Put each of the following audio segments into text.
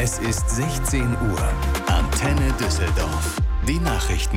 Es ist 16 Uhr. Antenne Düsseldorf. Die Nachrichten.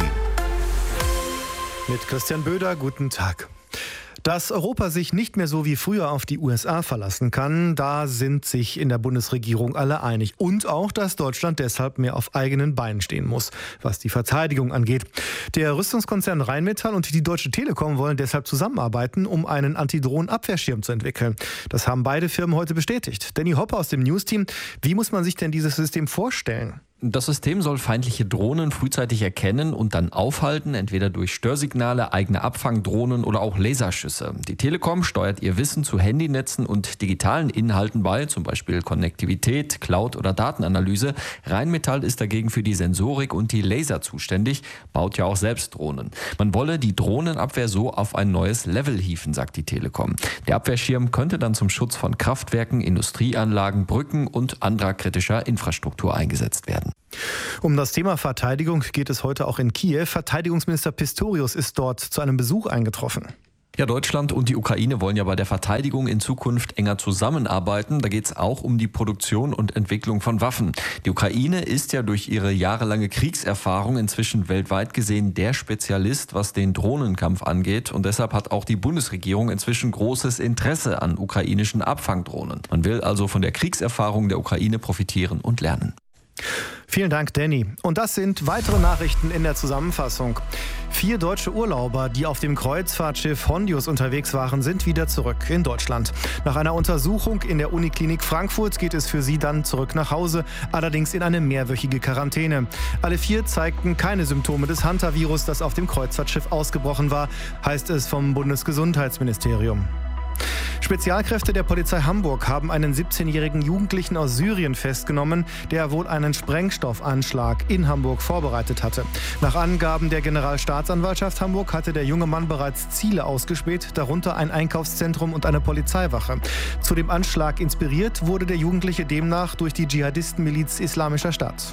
Mit Christian Böder, guten Tag. Dass Europa sich nicht mehr so wie früher auf die USA verlassen kann, da sind sich in der Bundesregierung alle einig. Und auch, dass Deutschland deshalb mehr auf eigenen Beinen stehen muss, was die Verteidigung angeht. Der Rüstungskonzern Rheinmetall und die Deutsche Telekom wollen deshalb zusammenarbeiten, um einen Antidrohnenabwehrschirm zu entwickeln. Das haben beide Firmen heute bestätigt. Danny Hoppe aus dem News-Team. Wie muss man sich denn dieses System vorstellen? Das System soll feindliche Drohnen frühzeitig erkennen und dann aufhalten, entweder durch Störsignale, eigene Abfangdrohnen oder auch Laserschüsse. Die Telekom steuert ihr Wissen zu Handynetzen und digitalen Inhalten bei, zum Beispiel Konnektivität, Cloud oder Datenanalyse. Rheinmetall ist dagegen für die Sensorik und die Laser zuständig, baut ja auch selbst Drohnen. Man wolle die Drohnenabwehr so auf ein neues Level hieven, sagt die Telekom. Der Abwehrschirm könnte dann zum Schutz von Kraftwerken, Industrieanlagen, Brücken und anderer kritischer Infrastruktur eingesetzt werden. Um das Thema Verteidigung geht es heute auch in Kiew. Verteidigungsminister Pistorius ist dort zu einem Besuch eingetroffen. Ja, Deutschland und die Ukraine wollen ja bei der Verteidigung in Zukunft enger zusammenarbeiten. Da geht es auch um die Produktion und Entwicklung von Waffen. Die Ukraine ist ja durch ihre jahrelange Kriegserfahrung inzwischen weltweit gesehen der Spezialist, was den Drohnenkampf angeht. Und deshalb hat auch die Bundesregierung inzwischen großes Interesse an ukrainischen Abfangdrohnen. Man will also von der Kriegserfahrung der Ukraine profitieren und lernen. Vielen Dank, Danny. Und das sind weitere Nachrichten in der Zusammenfassung. 4 deutsche Urlauber, die auf dem Kreuzfahrtschiff Hondius unterwegs waren, sind wieder zurück in Deutschland. Nach einer Untersuchung in der Uniklinik Frankfurt geht es für sie dann zurück nach Hause, allerdings in eine mehrwöchige Quarantäne. Alle 4 zeigten keine Symptome des Hantavirus, das auf dem Kreuzfahrtschiff ausgebrochen war, heißt es vom Bundesgesundheitsministerium. Spezialkräfte der Polizei Hamburg haben einen 17-jährigen Jugendlichen aus Syrien festgenommen, der wohl einen Sprengstoffanschlag in Hamburg vorbereitet hatte. Nach Angaben der Generalstaatsanwaltschaft Hamburg hatte der junge Mann bereits Ziele ausgespäht, darunter ein Einkaufszentrum und eine Polizeiwache. Zu dem Anschlag inspiriert wurde der Jugendliche demnach durch die Dschihadistenmiliz Islamischer Staat.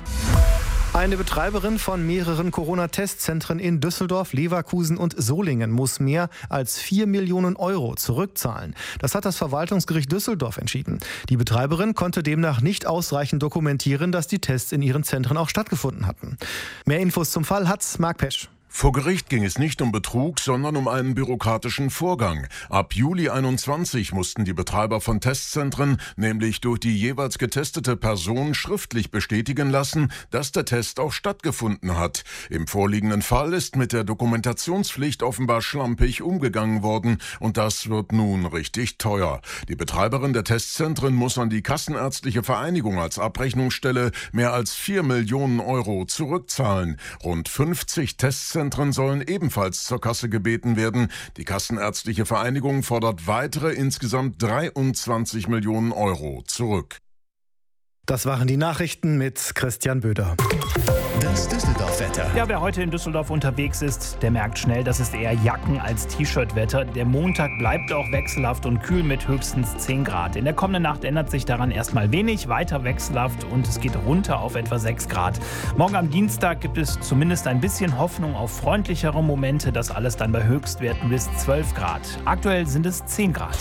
Eine Betreiberin von mehreren Corona-Testzentren in Düsseldorf, Leverkusen und Solingen muss mehr als 4 Millionen Euro zurückzahlen. Das hat das Verwaltungsgericht Düsseldorf entschieden. Die Betreiberin konnte demnach nicht ausreichend dokumentieren, dass die Tests in ihren Zentren auch stattgefunden hatten. Mehr Infos zum Fall hat Marc Pesch. Vor Gericht ging es nicht um Betrug, sondern um einen bürokratischen Vorgang. Ab Juli 21 mussten die Betreiber von Testzentren nämlich durch die jeweils getestete Person schriftlich bestätigen lassen, dass der Test auch stattgefunden hat. Im vorliegenden Fall ist mit der Dokumentationspflicht offenbar schlampig umgegangen worden und das wird nun richtig teuer. Die Betreiberin der Testzentren muss an die Kassenärztliche Vereinigung als Abrechnungsstelle mehr als 4 Millionen Euro zurückzahlen. Rund 50 Testzentren sollen ebenfalls zur Kasse gebeten werden. Die Kassenärztliche Vereinigung fordert weitere insgesamt 23 Millionen Euro zurück. Das waren die Nachrichten mit Christian Böder. Das Düsseldorf-Wetter. Ja, wer heute in Düsseldorf unterwegs ist, der merkt schnell, das ist eher Jacken- als T-Shirt-Wetter. Der Montag bleibt auch wechselhaft und kühl mit höchstens 10 Grad. In der kommenden Nacht ändert sich daran erstmal wenig, weiter wechselhaft und es geht runter auf etwa 6 Grad. Morgen am Dienstag gibt es zumindest ein bisschen Hoffnung auf freundlichere Momente, das alles dann bei Höchstwerten bis 12 Grad. Aktuell sind es 10 Grad.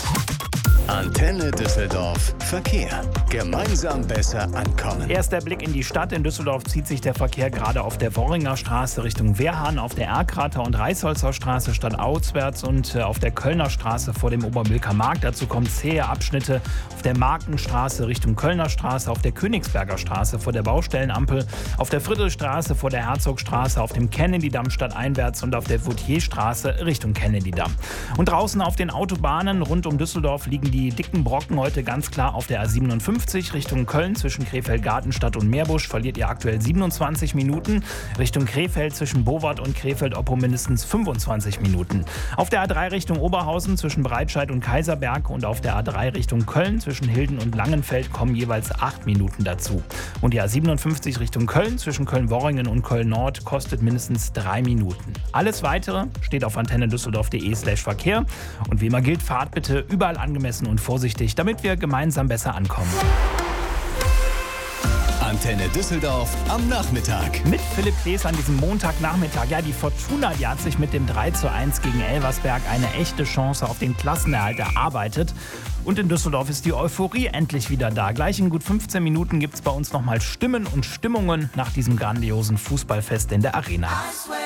Antenne Düsseldorf Verkehr. Gemeinsam besser ankommen. Erst der Blick in die Stadt. In Düsseldorf zieht sich der Verkehr gerade auf der Worringer Straße Richtung Wehrhahn, auf der Erkrater und Reisholzer Straße stadtauswärts und auf der Kölner Straße vor dem Obermülker Markt. Dazu kommen zähe Abschnitte auf der Markenstraße Richtung Kölner Straße, auf der Königsberger Straße vor der Baustellenampel, auf der Friedrichstraße vor der Herzogstraße, auf dem Kennedy-Damm stadteinwärts und auf der Vautierstraße Richtung Kennedy-Damm. Und draußen auf den Autobahnen rund um Düsseldorf liegen die dicken Brocken heute ganz klar auf der A57 Richtung Köln zwischen Krefeld-Gartenstadt und Meerbusch verliert ihr aktuell 27 Minuten. Richtung Krefeld zwischen Bowart und Krefeld-Oppo mindestens 25 Minuten. Auf der A3 Richtung Oberhausen zwischen Breitscheid und Kaiserberg und auf der A3 Richtung Köln zwischen Hilden und Langenfeld kommen jeweils 8 Minuten dazu. Und die A57 Richtung Köln zwischen Köln-Worringen und Köln-Nord kostet mindestens 3 Minuten. Alles Weitere steht auf antennedüsseldorf.de/Verkehr. Und wie immer gilt, fahrt bitte überall angemessen und vorsichtig, damit wir gemeinsam besser ankommen. Antenne Düsseldorf am Nachmittag. Mit Philipp Klees an diesem Montagnachmittag. Ja, die Fortuna, die hat sich mit dem 3:1 gegen Elversberg eine echte Chance auf den Klassenerhalt erarbeitet. Und in Düsseldorf ist die Euphorie endlich wieder da. Gleich in gut 15 Minuten gibt es bei uns nochmal Stimmen und Stimmungen nach diesem grandiosen Fußballfest in der Arena.